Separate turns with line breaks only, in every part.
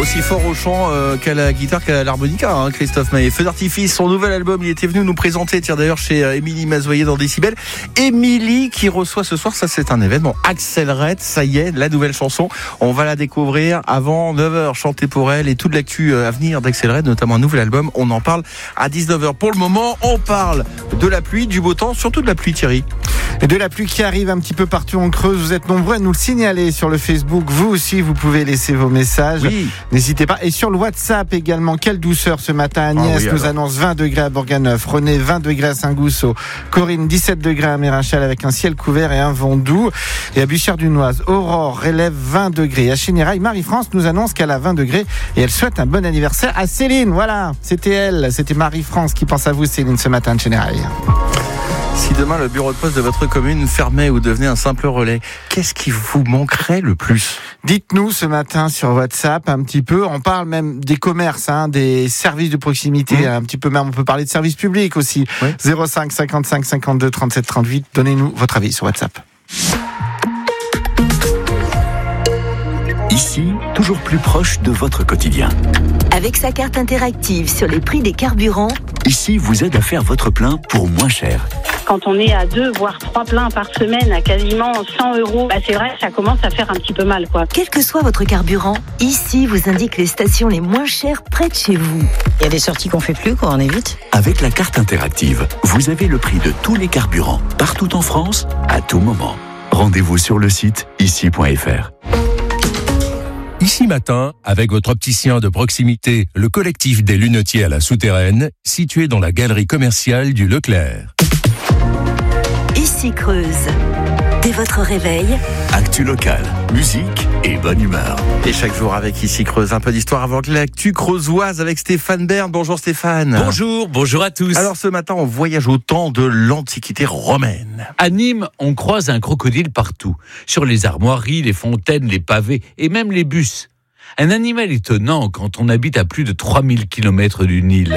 Aussi fort au chant qu'à la guitare qu'à l'harmonica, hein, Christophe Maé. Feu d'artifice, son nouvel album, il était venu nous présenter, tiens d'ailleurs chez Émilie Mazoyer dans Décibel. Émilie qui reçoit ce soir, ça c'est un événement, Axelred, ça y est, la nouvelle chanson. On va la découvrir avant 9h, chanter pour elle et toute l'actu à venir d'Axelred, notamment un nouvel album. On en parle à 19h. Pour le moment, on parle de la pluie, du beau temps, surtout de la pluie, Thierry.
Et de la pluie qui arrive un petit peu partout en Creuse. Vous êtes nombreux à nous le signaler sur le Facebook. Vous aussi, vous pouvez laisser vos messages.
Oui.
N'hésitez pas. Et sur le WhatsApp également, quelle douceur ce matin. Agnès nous annonce 20 degrés à Bourganeuf, René 20 degrés à Saint-Gousseau, Corinne 17 degrés à Mérinchal avec un ciel couvert et un vent doux. Et à Bussière-du-Noise, Aurore relève 20 degrés. À Chénérail, Marie-France nous annonce qu'elle a 20 degrés et elle souhaite un bon anniversaire à Céline. Voilà, c'était Marie-France qui pense à vous, Céline, ce matin de Chénérail.
Si demain le bureau de poste de votre commune fermait ou devenait un simple relais, qu'est-ce qui vous manquerait le plus ?
Dites-nous ce matin sur WhatsApp un petit peu. On parle même des commerces, des services de proximité, un petit peu même. On peut parler de services publics aussi. 05 55 52 37 38. Donnez-nous votre avis sur WhatsApp.
Ici, toujours plus proche de votre quotidien.
Avec sa carte interactive sur les prix des carburants,
Ici vous aide à faire votre plein pour moins cher.
Quand on est à 2 voire 3 pleins par semaine à quasiment 100 €, c'est vrai que ça commence à faire un petit peu mal, quoi.
quel que soit votre carburant, ici vous indique les stations les moins chères près de chez vous.
Il y a des sorties qu'on fait plus, on évite.
Avec la carte interactive, vous avez le prix de tous les carburants, partout en France, à tout moment. Rendez-vous sur le site ici.fr.
Ici Matin, avec votre opticien de proximité, le collectif des lunetiers à la Souterraine, situé dans la galerie commerciale du Leclerc.
Ici Creuse. Dès votre réveil,
Actu locale, musique et bonne humeur.
Et chaque jour avec Ici Creuse, un peu d'histoire avant que l'actu creusoise avec Stéphane Bern. Bonjour Stéphane.
Bonjour à tous.
Alors ce matin, on voyage au temps de l'Antiquité romaine.
À Nîmes, on croise un crocodile partout. Sur les armoiries, les fontaines, les pavés et même les bus. Un animal étonnant quand on habite à plus de 3000 km du Nil.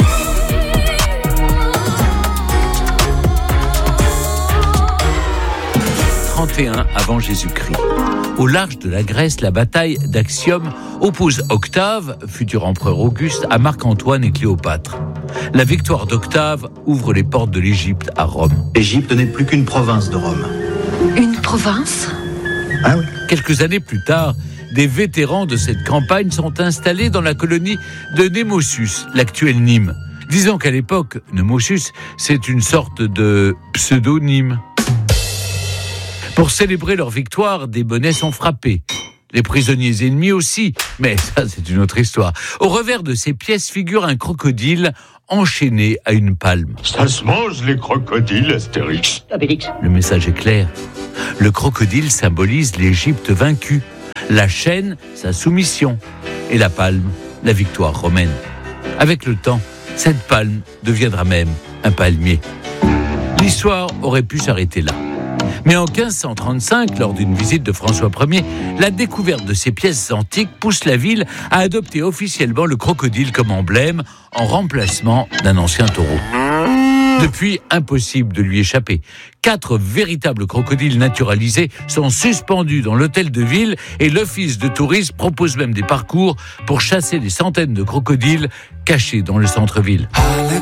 Avant Jésus-Christ. Au large de la Grèce, la bataille d'Actium oppose Octave, futur empereur Auguste, à Marc-Antoine et Cléopâtre. La victoire d'Octave ouvre les portes de l'Égypte à Rome.
L'Égypte n'est plus qu'une province de Rome.
Une province ?
Ah oui.
Quelques années plus tard, des vétérans de cette campagne sont installés dans la colonie de Némosus, l'actuelle Nîmes. Disons qu'à l'époque, Némosus, c'est une sorte de pseudonyme. Pour célébrer leur victoire, des bonnets sont frappés. Les prisonniers ennemis aussi, mais ça c'est une autre histoire. Au revers de ces pièces figure un crocodile enchaîné à une palme.
Ça se mange les crocodiles, Astérix.
Le message est clair. Le crocodile symbolise l'Égypte vaincue. La chaîne, sa soumission. Et la palme, la victoire romaine. Avec le temps, cette palme deviendra même un palmier. L'histoire aurait pu s'arrêter là. Mais en 1535, lors d'une visite de François Ier, la découverte de ces pièces antiques pousse la ville à adopter officiellement le crocodile comme emblème en remplacement d'un ancien taureau. Depuis, impossible de lui échapper. 4 véritables crocodiles naturalisés sont suspendus dans l'hôtel de ville et l'office de tourisme propose même des parcours pour chasser les centaines de crocodiles cachés dans le centre-ville.
Le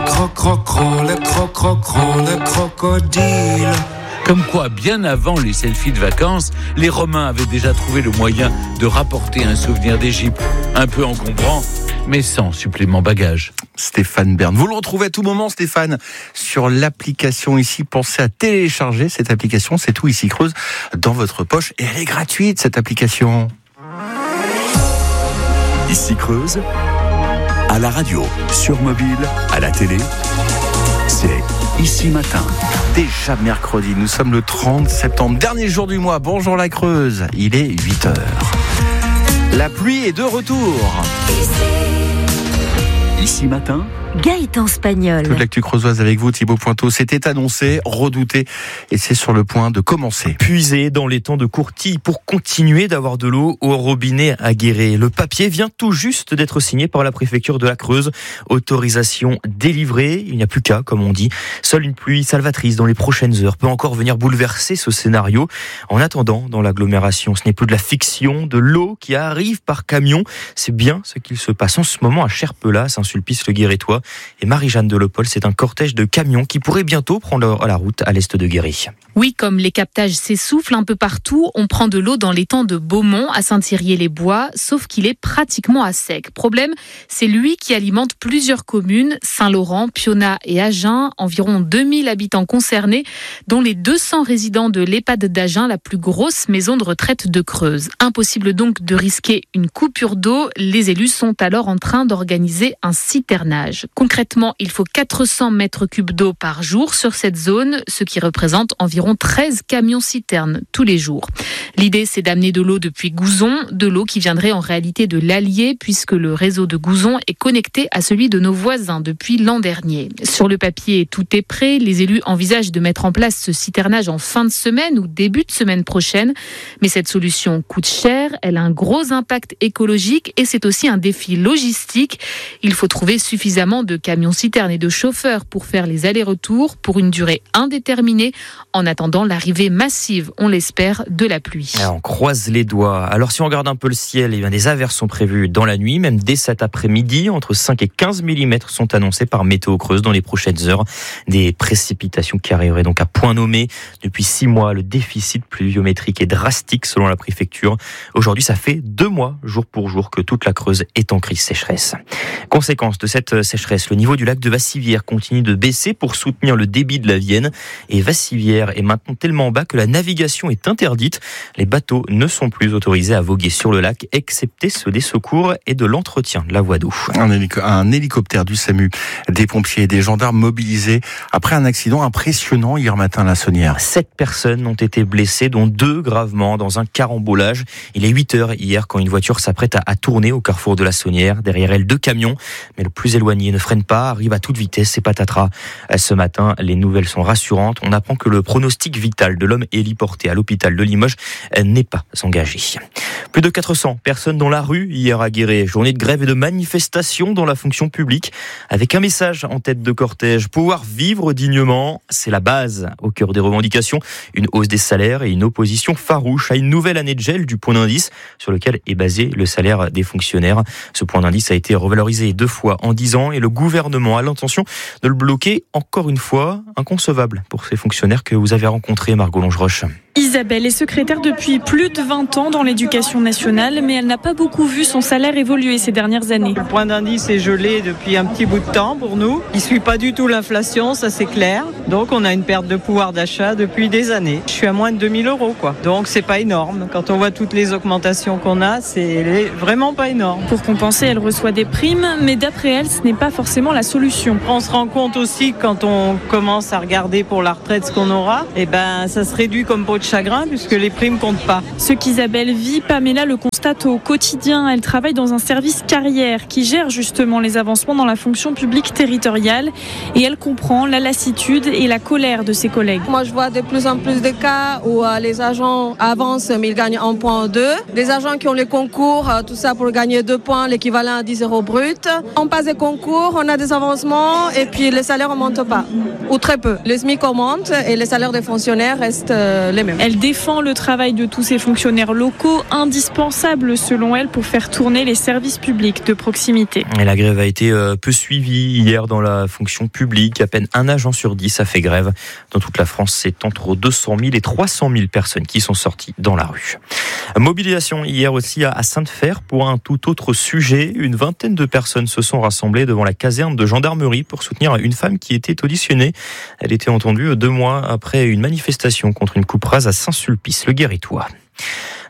crocodile.
Comme quoi, bien avant les selfies de vacances, les Romains avaient déjà trouvé le moyen de rapporter un souvenir d'Égypte. Un peu encombrant, mais sans supplément bagage.
Stéphane Bern. Vous le retrouvez à tout moment, Stéphane, sur l'application Ici. Pensez à télécharger cette application. C'est tout Ici Creuse dans votre poche. Et elle est gratuite, cette application.
Ici Creuse, à la radio, sur mobile, à la télé, c'est Ici Matin.
Déjà mercredi, nous sommes le 30 septembre, dernier jour du mois. Bonjour la Creuse, il est 8h. La pluie est de retour.
Ici Matin,
Gaëtan Spagnol.
Toute l'actu creusoise avec vous, Thibaut Pointeau. C'était annoncé, redouté, et c'est sur le point de commencer.
Puiser dans les temps de Courtille pour continuer d'avoir de l'eau au robinet à Guéret. Le papier vient tout juste d'être signé par la préfecture de la Creuse. Autorisation délivrée. Il n'y a plus qu'à, comme on dit. Seule une pluie salvatrice dans les prochaines heures peut encore venir bouleverser ce scénario. En attendant, dans l'agglomération, ce n'est plus de la fiction, de l'eau qui arrive par camion. C'est bien ce qu'il se passe en ce moment à Cherpelas, Saint-Sulpice-le-Guérétois. Et Marie-Jeanne Delopol, c'est un cortège de camions qui pourrait bientôt prendre la route à l'est de Guéret.
Oui, comme les captages s'essoufflent un peu partout, on prend de l'eau dans l'étang de Beaumont, à Saint-Thirier-les-Bois, sauf qu'il est pratiquement à sec. Problème, c'est lui qui alimente plusieurs communes, Saint-Laurent, Pionnat et Agen, environ 2000 habitants concernés, dont les 200 résidents de l'EHPAD d'Agen, la plus grosse maison de retraite de Creuse. Impossible donc de risquer une coupure d'eau. Les élus sont alors en train d'organiser un citernage. Concrètement, il faut 400 mètres cubes d'eau par jour sur cette zone, ce qui représente environ 13 camions-citernes tous les jours. L'idée, c'est d'amener de l'eau depuis Gouzon, de l'eau qui viendrait en réalité de l'Allier, puisque le réseau de Gouzon est connecté à celui de nos voisins depuis l'an dernier. Sur le papier, tout est prêt. Les élus envisagent de mettre en place ce citernage en fin de semaine ou début de semaine prochaine. Mais cette solution coûte cher, elle a un gros impact écologique et c'est aussi un défi logistique. Il faut trouver suffisamment de camions-citernes et de chauffeurs pour faire les allers-retours pour une durée indéterminée, en attendant l'arrivée massive, on l'espère, de la pluie.
On croise les doigts. Alors si on regarde un peu le ciel, des averses sont prévues dans la nuit, même dès cet après-midi. Entre 5 et 15 mm sont annoncés par Météo Creuse dans les prochaines heures. Des précipitations qui arriveraient donc à point nommé. Depuis 6 mois, le déficit pluviométrique est drastique selon la préfecture. Aujourd'hui, ça fait 2 mois, jour pour jour, que toute la Creuse est en crise sécheresse. Conséquence de cette sécheresse, le niveau du lac de Vassivière continue de baisser pour soutenir le débit de la Vienne. Et Vassivière est maintenant tellement bas que la navigation est interdite. Les bateaux ne sont plus autorisés à voguer sur le lac, excepté ceux des secours et de l'entretien de la voie d'eau.
Un hélicoptère du SAMU, des pompiers et des gendarmes mobilisés après un accident impressionnant hier matin à la Saunière.
7 personnes ont été blessées, dont 2 gravement dans un carambolage. Il est 8h hier quand une voiture s'apprête à tourner au carrefour de la Saunière. Derrière elle, 2 camions, mais le plus éloigné ne freine pas, arrive à toute vitesse et patatras. Ce matin, les nouvelles sont rassurantes. On apprend que le pronostic vital de l'homme héliporté à l'hôpital de Limoges n'est pas engagé. Plus de 400 personnes dans la rue hier à Guéret. Journée de grève et de manifestation dans la fonction publique, avec un message en tête de cortège. Pouvoir vivre dignement, c'est la base. Au cœur des revendications, une hausse des salaires et une opposition farouche à une nouvelle année de gel du point d'indice sur lequel est basé le salaire des fonctionnaires. Ce point d'indice a été revalorisé 2 fois en 10 ans et le gouvernement a l'intention de le bloquer encore une fois. Inconcevable pour ces fonctionnaires que vous avez rencontrés, Margot Longeroche.
Isabelle est secrétaire depuis plus de 20 ans dans l'éducation nationale, mais elle n'a pas beaucoup vu son salaire évoluer ces dernières années.
Le point d'indice est gelé depuis un petit bout de temps pour nous. Il ne suit pas du tout l'inflation, ça c'est clair. Donc on a une perte de pouvoir d'achat depuis des années. Je suis à moins de 2000 €, quoi. Donc c'est pas énorme. Quand on voit toutes les augmentations qu'on a, c'est vraiment pas énorme.
Pour compenser, elle reçoit des primes, mais d'après elle, ce n'est pas forcément la solution.
On se rend compte aussi quand on commence à regarder pour la retraite ce qu'on aura, ça se réduit comme peau de chagrin puisque les primes comptent pas.
Ce qu'Isabelle vit, Pamela le constate au quotidien. Elle travaille dans un service carrière qui gère justement les avancements dans la fonction publique territoriale et elle comprend la lassitude et la colère de ses collègues.
Moi, je vois de plus en plus de cas où les agents avancent mais ils gagnent 1 point ou 2. Des agents qui ont les concours, tout ça pour gagner 2 points, l'équivalent à 10 € brut. On passe des concours, on a des avancements et puis les salaires ne montent pas ou très peu. Le SMIC augmente et les salaires des fonctionnaires restent les mêmes.
Elle défend le travail de tous ces fonctionnaires locaux, indispensables selon elle pour faire tourner les services publics de proximité.
Et la grève a été peu suivie hier dans la fonction publique. À peine 1 agent sur 10 a fait grève. Dans toute la France, c'est entre 200 000 et 300 000 personnes qui sont sorties dans la rue. Mobilisation hier aussi à Sainte-Fère pour un tout autre sujet. Une vingtaine de personnes se sont rassemblées devant la caserne de gendarmerie pour soutenir une femme qui était auditionnée. Elle était entendue 2 mois après une manifestation contre une coupe rase à Saint-Sulpice-le-Guérétois.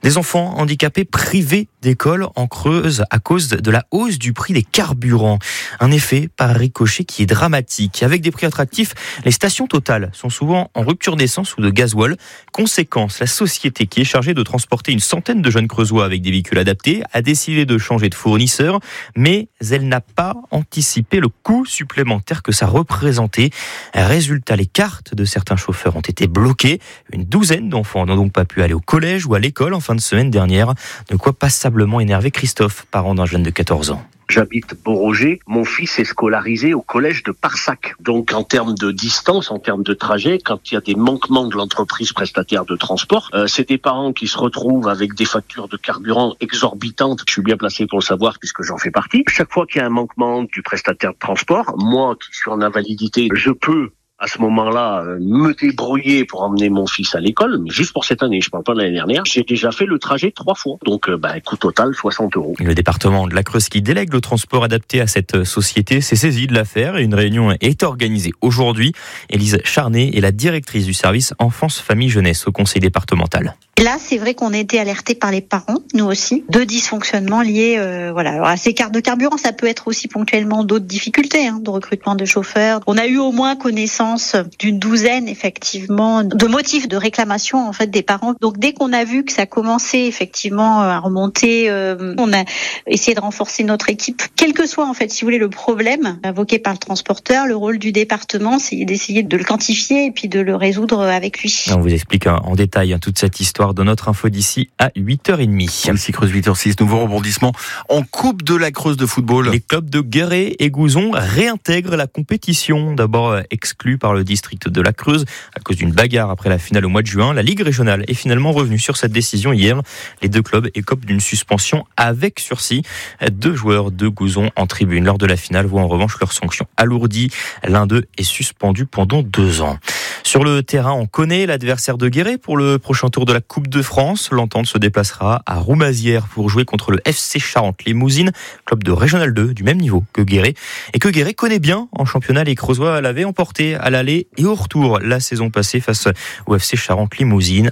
Des enfants handicapés privés d'école en Creuse à cause de la hausse du prix des carburants. Un effet par ricochet qui est dramatique. Avec des prix attractifs, les stations Total sont souvent en rupture d'essence ou de gasoil. Conséquence, la société qui est chargée de transporter une centaine de jeunes creusois avec des véhicules adaptés a décidé de changer de fournisseur, mais elle n'a pas anticipé le coût supplémentaire que ça représentait. Résultat, les cartes de certains chauffeurs ont été bloquées. Une douzaine d'enfants n'ont donc pas pu aller au collège ou à l'école en fin de semaine dernière. De quoi passablement énerver Christophe, parent d'un jeune de 14 ans.
J'habite Beauroger, mon fils est scolarisé au collège de Parsac. Donc en termes de distance, en termes de trajet, quand il y a des manquements de l'entreprise prestataire de transport, c'est des parents qui se retrouvent avec des factures de carburant exorbitantes. Je suis bien placé pour le savoir puisque j'en fais partie. Chaque fois qu'il y a un manquement du prestataire de transport, moi qui suis en invalidité, je peux à ce moment-là, me débrouiller pour emmener mon fils à l'école, mais juste pour cette année, je parle pas de l'année dernière, j'ai déjà fait le trajet 3 fois. Donc, coût total, 60 €.
Le département de la Creuse qui délègue le transport adapté à cette société s'est saisi de l'affaire et une réunion est organisée aujourd'hui. Élise Charnet est la directrice du service Enfance, Famille, Jeunesse au conseil départemental.
Là, c'est vrai qu'on a été alertés par les parents, nous aussi, de dysfonctionnements liés Alors, à ces cartes de carburant, ça peut être aussi ponctuellement d'autres difficultés de recrutement de chauffeurs. On a eu au moins connaissance d'une douzaine, effectivement, de motifs de réclamation en fait des parents. Donc, dès qu'on a vu que ça commençait effectivement à remonter, on a essayé de renforcer notre équipe. Quel que soit, en fait, si vous voulez, le problème invoqué par le transporteur, le rôle du département, c'est d'essayer de le quantifier et puis de le résoudre avec lui.
On vous explique en détail toute cette histoire de notre info d'ici à 8h30.
Ici Creuse 8h06, nouveau rebondissement en Coupe de la Creuse de football.
Les clubs de Guéret et Gouzon réintègrent la compétition. D'abord exclus par le district de la Creuse à cause d'une bagarre après la finale au mois de juin. La Ligue régionale est finalement revenue sur cette décision hier. Les deux clubs écopent d'une suspension avec sursis. 2 joueurs de Gouzon en tribune lors de la finale voient en revanche leur sanction alourdie. L'un d'eux est suspendu pendant 2 ans. Sur le terrain, on connaît l'adversaire de Guéret pour le prochain tour de la Coupe de France. L'Entente se déplacera à Roumazières pour jouer contre le FC Charente-Limousine, club de Régional 2 du même niveau que Guéret. Et que Guéret connaît bien en championnat. Les Creusois l'avaient emporté à l'aller et au retour la saison passée face au FC Charente-Limousine.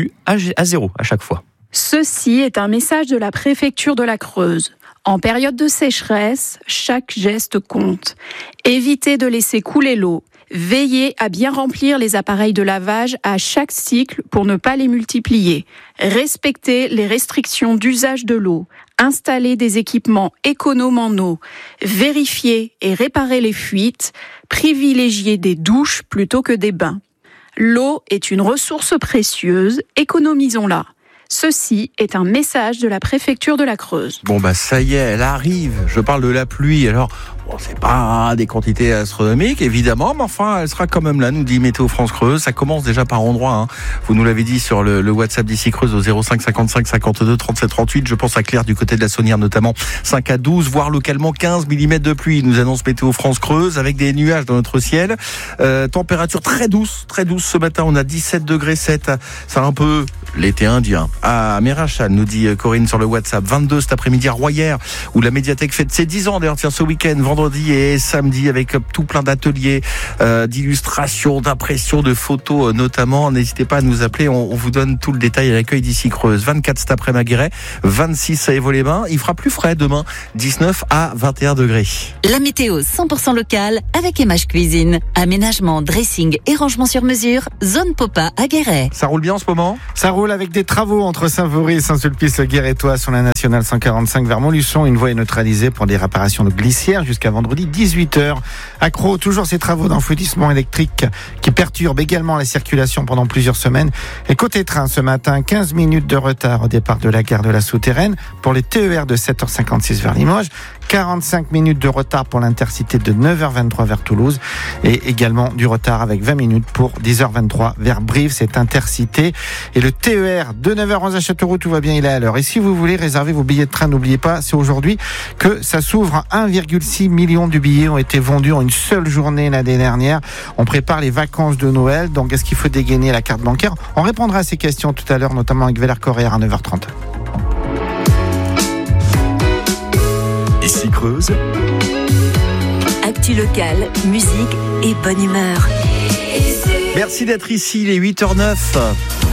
1-0 à chaque fois.
Ceci est un message de la préfecture de la Creuse. En période de sécheresse, chaque geste compte. Évitez de laisser couler l'eau. Veillez à bien remplir les appareils de lavage à chaque cycle pour ne pas les multiplier. Respectez les restrictions d'usage de l'eau. Installez des équipements économes en eau. Vérifiez et réparez les fuites. Privilégiez des douches plutôt que des bains. L'eau est une ressource précieuse, économisons-la. Ceci est un message de la préfecture de la Creuse.
Bon ça y est, elle arrive. Je parle de la pluie. Alors, c'est pas des quantités astronomiques, évidemment, mais enfin, elle sera quand même là, nous dit Météo France Creuse. Ça commence déjà par endroit. Vous nous l'avez dit sur le WhatsApp d'ici Creuse au 05 55 52 37 38. Je pense à Claire du côté de la Saunière notamment. 5 à 12, voire localement 15 mm de pluie, nous annonce Météo France Creuse, avec des nuages dans notre ciel. Température très douce ce matin. On a 17 degrés 7. C'est un peu l'été indien. À Mérinchal, nous dit Corinne sur le WhatsApp. 22 cet après-midi à Royères, où la médiathèque fête ses 10 ans. D'ailleurs, ce week-end, vendredi et samedi, avec tout plein d'ateliers, d'illustrations, d'impressions, de photos notamment. N'hésitez pas à nous appeler, on vous donne tout le détail à l'accueil d'ici Creuse. 24 cet après-midi à Guéret, 26 à Évaux-les-Bains. Il fera plus frais demain, 19 à 21 degrés.
La météo 100% locale avec MH Cuisine. Aménagement, dressing et rangement sur mesure. Zone Popa à Guéret.
Ça roule bien en ce moment ?
Ça roule avec des travaux entre Saint-Vaury et Saint-Sulpice-le-Guérétois sur la nationale 145 vers Montluçon. Une voie est neutralisée pour des réparations de glissières jusqu'à vendredi 18h. Accro, toujours ces travaux d'enfouissement électrique qui perturbent également la circulation pendant plusieurs semaines. Et côté train ce matin, 15 minutes de retard au départ de la gare de la Souterraine pour les TER de 7h56 vers Limoges. 45 minutes de retard pour l'intercité de 9h23 vers Toulouse et également du retard avec 20 minutes pour 10h23 vers Brive, cette intercité. Et le TER de 9h11 à Châteauroux, tout va bien, il est à l'heure. Et si vous voulez réserver vos billets de train, n'oubliez pas, c'est aujourd'hui que ça s'ouvre. 1,6 million de billets ont été vendus en une seule journée l'année dernière. On prépare les vacances de Noël, donc est-ce qu'il faut dégainer la carte bancaire ? On répondra à ces questions tout à l'heure, notamment avec Vélar Correa à 9h30.
Ici Creuse.
Actu locale, musique et bonne humeur.
Merci d'être ici, il est 8h09.